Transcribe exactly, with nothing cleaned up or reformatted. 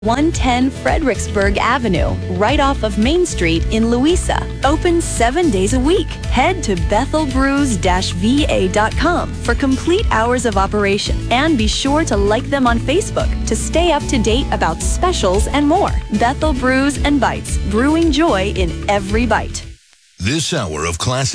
one ten Fredericksburg Avenue, right off of Main Street in Louisa. Open seven days a week. Head to bethel brews dash v a dot com for complete hours of operation. And be sure to like them on Facebook to stay up to date about specials and more. Bethel Brews and Bites, brewing joy in every bite. This hour of Classic